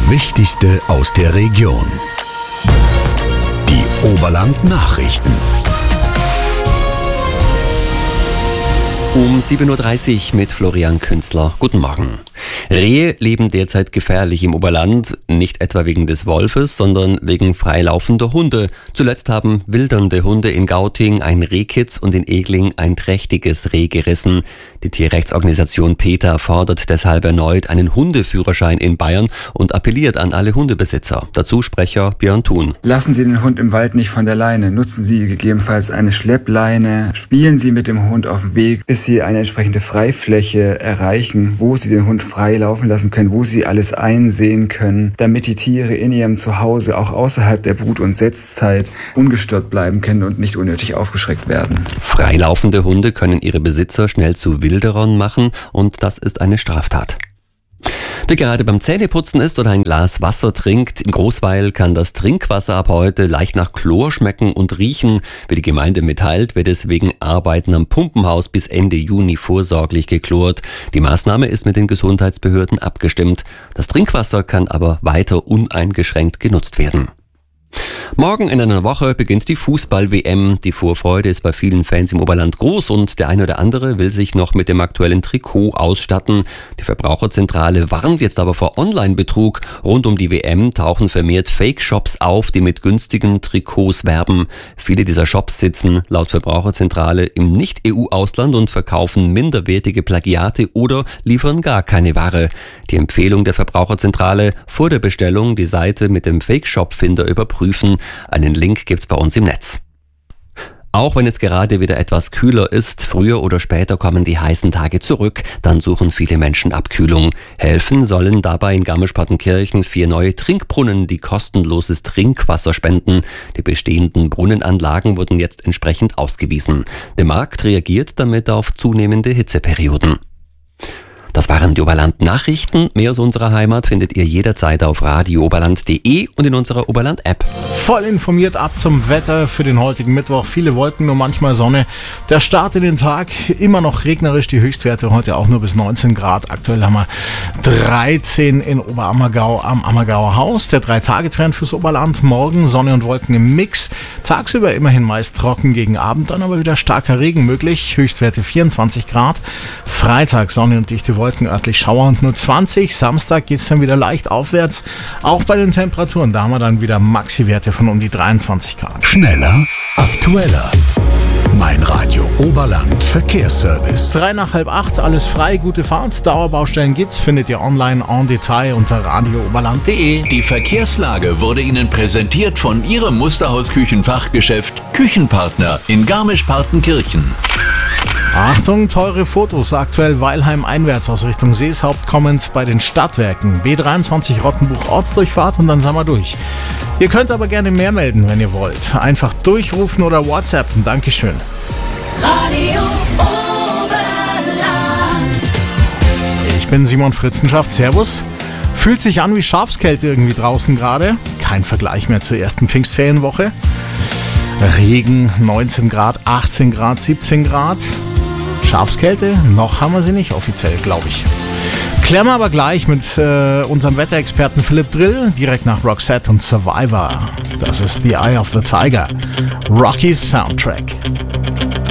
Wichtigste aus der Region. Die Oberland-Nachrichten. Um 7.30 Uhr mit Florian Künzler. Guten Morgen. Rehe leben derzeit gefährlich im Oberland, nicht etwa wegen des Wolfes, sondern wegen freilaufender Hunde. Zuletzt haben wildernde Hunde in Gauting ein Rehkitz und in Egling ein trächtiges Reh gerissen. Die Tierrechtsorganisation PETA fordert deshalb erneut einen Hundeführerschein in Bayern und appelliert an alle Hundebesitzer. Dazu Sprecher Björn Thun. Lassen Sie den Hund im Wald nicht von der Leine. Nutzen Sie gegebenenfalls eine Schleppleine. Spielen Sie mit dem Hund auf dem Weg, bis Sie eine entsprechende Freifläche erreichen, wo Sie den Hund frei laufen lassen können, wo Sie alles einsehen können, damit die Tiere in ihrem Zuhause auch außerhalb der Brut- und Setzzeit ungestört bleiben können und nicht unnötig aufgeschreckt werden. Freilaufende Hunde können ihre Besitzer schnell zu Wilderern machen und das ist eine Straftat. Wer gerade beim Zähneputzen ist oder ein Glas Wasser trinkt, in Großweil kann das Trinkwasser ab heute leicht nach Chlor schmecken und riechen. Wie die Gemeinde mitteilt, wird es wegen Arbeiten am Pumpenhaus bis Ende Juni vorsorglich geklort. Die Maßnahme ist mit den Gesundheitsbehörden abgestimmt. Das Trinkwasser kann aber weiter uneingeschränkt genutzt werden. Morgen in einer Woche beginnt die Fußball-WM. Die Vorfreude ist bei vielen Fans im Oberland groß und der eine oder andere will sich noch mit dem aktuellen Trikot ausstatten. Die Verbraucherzentrale warnt jetzt aber vor Online-Betrug. Rund um die WM tauchen vermehrt Fake-Shops auf, die mit günstigen Trikots werben. Viele dieser Shops sitzen laut Verbraucherzentrale im Nicht-EU-Ausland und verkaufen minderwertige Plagiate oder liefern gar keine Ware. Die Empfehlung der Verbraucherzentrale: vor der Bestellung die Seite mit dem Fake-Shop-Finder überprüfen. Einen Link gibt's bei uns im Netz. Auch wenn es gerade wieder etwas kühler ist, früher oder später kommen die heißen Tage zurück, dann suchen viele Menschen Abkühlung. Helfen sollen dabei in Garmisch-Partenkirchen 4 neue Trinkbrunnen, die kostenloses Trinkwasser spenden. Die bestehenden Brunnenanlagen wurden jetzt entsprechend ausgewiesen. Der Markt reagiert damit auf zunehmende Hitzeperioden. Das waren die Oberland-Nachrichten. Mehr aus unserer Heimat findet ihr jederzeit auf radiooberland.de und in unserer Oberland-App. Voll informiert ab zum Wetter für den heutigen Mittwoch. Viele Wolken, nur manchmal Sonne. Der Start in den Tag, immer noch regnerisch. Die Höchstwerte heute auch nur bis 19 Grad. Aktuell haben wir 13 in Oberammergau am Ammergauer Haus. Der 3-Tage-Trend fürs Oberland. Morgen Sonne und Wolken im Mix. Tagsüber immerhin meist trocken, gegen Abend dann aber wieder starker Regen möglich. Höchstwerte 24 Grad. Freitag Sonne und dichte Wolken, örtlich Schauer und nur 20. Samstag geht es dann wieder leicht aufwärts. Auch bei den Temperaturen, da haben wir dann wieder Maxi-Werte von um die 23 Grad. Schneller, aktueller. Mein Radio Oberland Verkehrsservice. 3 nach halb 8, alles frei, gute Fahrt. Dauerbaustellen gibt's, findet ihr online en Detail unter radiooberland.de. Die Verkehrslage wurde Ihnen präsentiert von Ihrem Musterhaus-Küchenfachgeschäft Küchenpartner in Garmisch-Partenkirchen. Achtung, teure Fotos, aktuell Weilheim einwärts aus Richtung Seeshaupt kommend bei den Stadtwerken. B23 Rottenbuch Ortsdurchfahrt und dann sind wir durch. Ihr könnt aber gerne mehr melden, wenn ihr wollt. Einfach durchrufen oder WhatsAppen. Dankeschön. Radio Oberland. Ich bin Simon Fritzenschaft. Servus. Fühlt sich an wie Schafskälte irgendwie draußen gerade. Kein Vergleich mehr zur ersten Pfingstferienwoche. Regen, 19 Grad, 18 Grad, 17 Grad. Schafskälte, noch haben wir sie nicht offiziell, glaube ich. Klären wir aber gleich mit unserem Wetterexperten Philipp Drill, direkt nach Roxette und Survivor. Das ist The Eye of the Tiger, Rocky's Soundtrack.